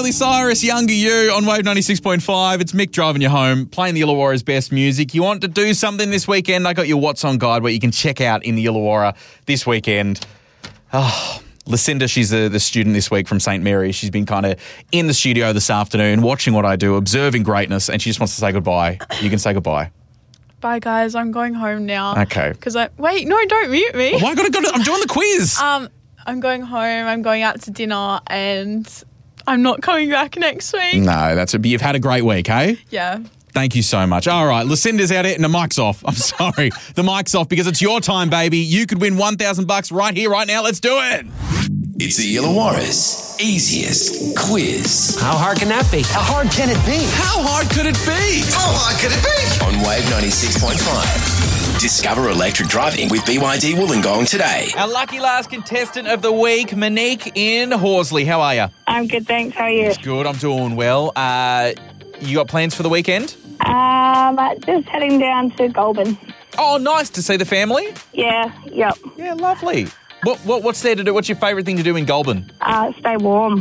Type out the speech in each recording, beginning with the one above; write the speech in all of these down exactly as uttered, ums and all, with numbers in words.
Miley Cyrus, Younger You on Wave ninety-six point five. It's Mick driving you home, playing the Illawarra's best music. You want to do something this weekend? I got your What's On guide, what you can check out in the Illawarra this weekend. Oh, Lucinda, she's the, the student this week from Saint Mary's. She's been kind of in the studio this afternoon, watching what I do, observing greatness, and she just wants to say goodbye. You can say goodbye. Bye, guys. I'm going home now. Okay. Because I wait, no, don't mute me. Why gotta go? To, I'm doing the quiz. Um, I'm going home. I'm going out to dinner, and I'm not coming back next week. No, that's a, you've had a great week, hey? Yeah. Thank you so much. All right, Lucinda's out here and the mic's off. I'm sorry. The mic's off because it's your time, baby. You could win one thousand bucks right here, right now. Let's do it. It's the Illawarra's easiest quiz. How hard can that be? How hard can it be? How hard could it be? How hard could it be? On Wave ninety-six point five. Discover electric driving with B Y D Wollongong today. Our lucky last contestant of the week, Monique in Horsley. How are you? I'm good, thanks. How are you? Good, I'm doing well. Uh, you got plans for the weekend? Um, just heading down to Goulburn. Oh, nice to see the family. Yeah, yep. Yeah, lovely. What, what what's there to do? What's your favourite thing to do in Goulburn? Uh, stay warm.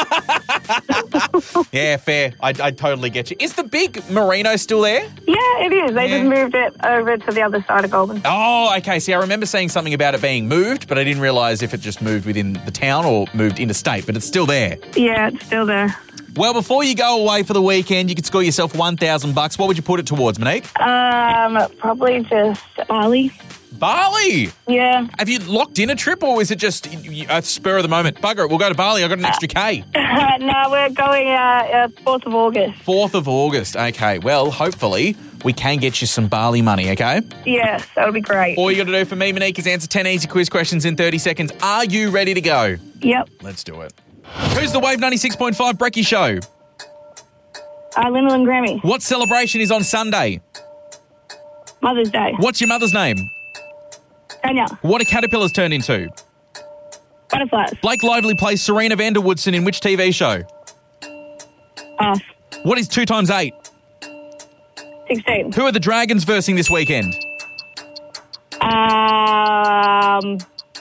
Yeah, fair. I, I totally get you. Is the big Merino still there? Yeah, it is. They Yeah. just moved it over to the other side of Goulburn. Oh, okay. See, I remember saying something about it being moved, but I didn't realise if it just moved within the town or moved interstate, but it's still there. Yeah, it's still there. Well, before you go away for the weekend, you could score yourself one thousand bucks. What would you put it towards, Monique? Um, probably just Bali. Bali. Yeah. Have you locked in a trip, or is it just a spur of the moment? Bugger it, we'll go to Bali. I've got an extra K. No, we're going uh, uh, fourth of August. fourth of August. Okay, well, hopefully we can get you some Bali money, okay? Yes, that'll be great. All you got to do for me, Monique, is answer ten easy quiz questions in thirty seconds. Are you ready to go? Yep. Let's do it. Who's the Wave ninety-six point five Brekkie Show? Uh, Lyndall and Grammy. What celebration is on Sunday? Mother's Day. What's your mother's name? Tanya. What do caterpillars turn into? Butterflies. Blake Lively plays Serena van der Woodsen in which T V show? Pass. What is two times eight? sixteen. Who are the Dragons versing this weekend? Um,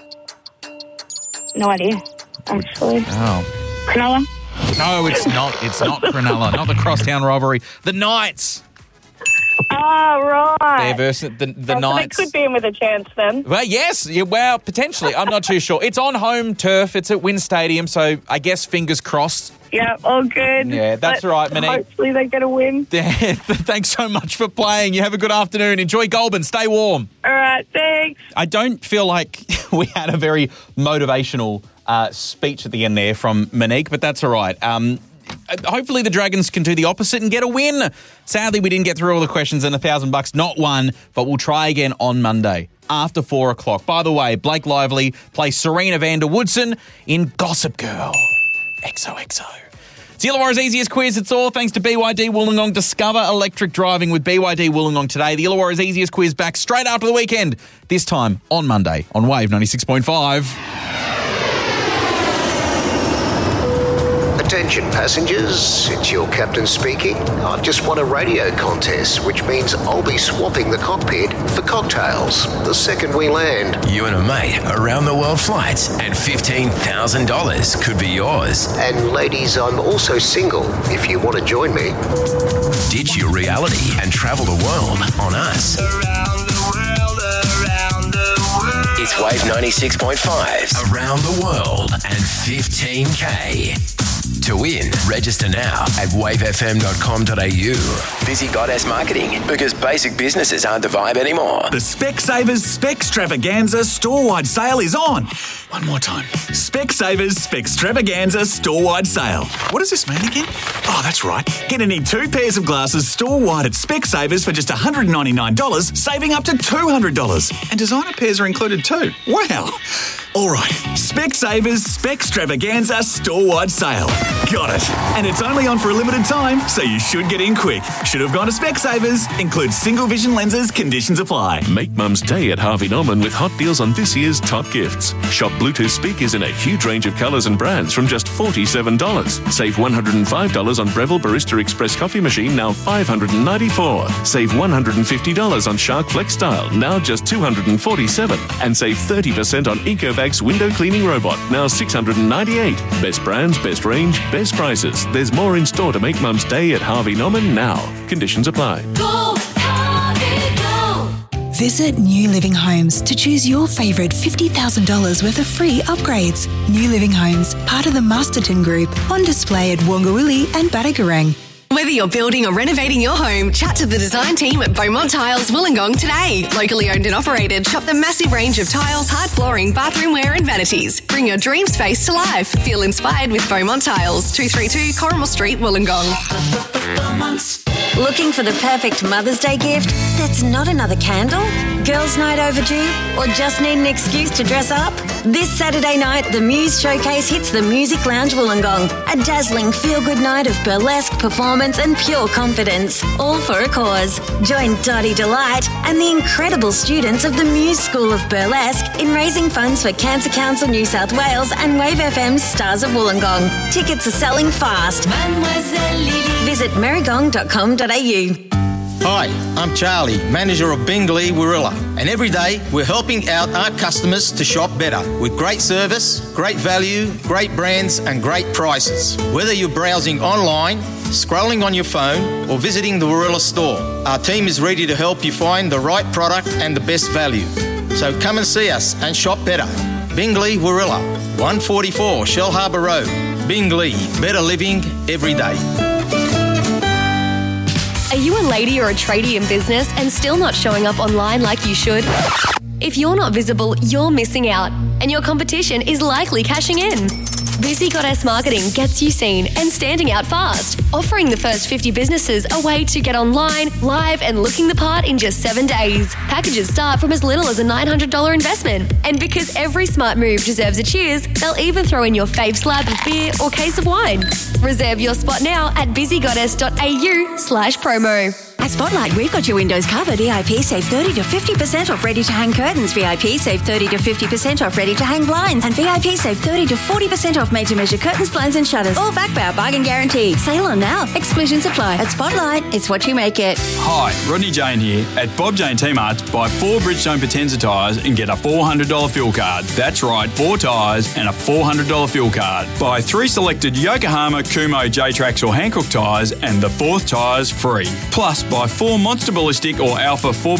no idea, actually. Oh. Cronulla. No, it's not. It's not Cronulla. Not the Crosstown rivalry. The Knights. Oh, right. They're versing the, the Oh, so Knights. they could be in with a chance then. Well, yes. Yeah, well, potentially. I'm not too sure. It's on home turf. It's at Wynn Stadium, so I guess fingers crossed. Yeah, all good. Yeah, that's Let's right, Monique. Hopefully they get a win. Thanks so much for playing. You have a good afternoon. Enjoy Goulburn. Stay warm. All right, thanks. I don't feel like we had a very motivational uh, speech at the end there from Monique, but that's all right. Um, hopefully the Dragons can do the opposite and get a win. Sadly, we didn't get through all the questions and a thousand bucks, not one, but we'll try again on Monday after four o'clock. By the way, Blake Lively plays Serena van der Woodsen in Gossip Girl. X O X O. It's Illawarra's easiest quiz. It's all thanks to B Y D Wollongong. Discover electric driving with B Y D Wollongong today. The Illawarra's easiest quiz back straight after the weekend. This time on Monday on Wave ninety-six point five. Attention passengers, it's your captain speaking. I've just won a radio contest, which means I'll be swapping the cockpit for cocktails the second we land. You and a mate around the world flights and fifteen thousand dollars could be yours. And ladies, I'm also single if you want to join me. Ditch your reality and travel the world on us. Around the world, around the world. It's Wave ninety-six point five. Around the world and fifteen K. To win, register now at wave f m dot com dot a u. Visit Goddess Marketing, because basic businesses aren't the vibe anymore. The Specsavers Spextravaganza store-wide sale is on. One more time. Specsavers Spextravaganza store-wide sale. What does this mean again? Oh, that's right. Get any two pairs of glasses store-wide at Specsavers for just one hundred ninety-nine dollars, saving up to two hundred dollars. And designer pairs are included too. Wow. All right. Specsavers Spextravaganza store-wide sale. Got it. And it's only on for a limited time, so you should get in quick. Should have gone to Specsavers. Includes single vision lenses. Conditions apply. Make Mum's Day at Harvey Norman with hot deals on this year's top gifts. Shop Bluetooth speakers in a huge range of colours and brands from just forty-seven dollars. Save one hundred five dollars on Breville Barista Express coffee machine, now five hundred ninety-four dollars. Save one hundred fifty dollars on Shark Flex Style, now just two hundred forty-seven dollars. And save thirty percent on Ecovac's window cleaning robot, now six hundred ninety-eight dollars. Best brands, best range, best prices. There's more in store to make Mum's Day at Harvey Norman now. Conditions apply. Go, Harvey, go. Visit New Living Homes to choose your favourite fifty thousand dollars worth of free upgrades. New Living Homes, part of the Masterton Group, on display at Wongawilli and Badagarang. Whether you're building or renovating your home, chat to the design team at Beaumont Tiles Wollongong today. Locally owned and operated, shop the massive range of tiles, hard flooring, bathroom wear and vanities. Bring your dream space to life. Feel inspired with Beaumont Tiles, two thirty-two Corrimal Street, Wollongong. Looking for the perfect Mother's Day gift that's not another candle? Girls' night overdue? Or just need an excuse to dress up? This Saturday night, the Muse Showcase hits the Music Lounge Wollongong. A dazzling feel-good night of burlesque, performance and pure confidence. All for a cause. Join Dottie Delight and the incredible students of the Muse School of Burlesque in raising funds for Cancer Council New South Wales and Wave F M's Stars of Wollongong. Tickets are selling fast. Mademoiselle Lily. Visit merrygong dot com dot a u. Hi, I'm Charlie, manager of Bingley Warilla, and every day we're helping out our customers to shop better with great service, great value, great brands and great prices. Whether you're browsing online, scrolling on your phone or visiting the Warilla store, our team is ready to help you find the right product and the best value. So come and see us and shop better. Bingley Warilla, one forty-four Shell Harbour Road. Bingley, better living every day. Are you a lady or a tradie in business and still not showing up online like you should? If you're not visible, you're missing out, and your competition is likely cashing in. Busy Goddess Marketing gets you seen and standing out fast, offering the first fifty businesses a way to get online, live and looking the part in just seven days. Packages start from as little as a nine hundred dollars investment. And because every smart move deserves a cheers, they'll even throw in your fave slab of beer or case of wine. Reserve your spot now at busygoddess.au slash promo. At Spotlight, we've got your windows covered. V I P save thirty to fifty percent off ready-to-hang curtains. V I P save thirty to fifty percent off ready-to-hang blinds. And V I P save thirty to forty percent off made-to-measure curtains, blinds and shutters. All backed by our bargain guarantee. Sale on now. Exclusions apply. At Spotlight, it's what you make it. Hi, Rodney Jane here. At Bob Jane T-Marts, buy four Bridgestone Potenza tyres and get a four hundred dollars fuel card. That's right, four tyres and a four hundred dollars fuel card. Buy three selected Yokohama, Kumo, J-Trax or Hankook tyres and the fourth tyre's free. Plus, buy four Monster Ballistic or Alpha four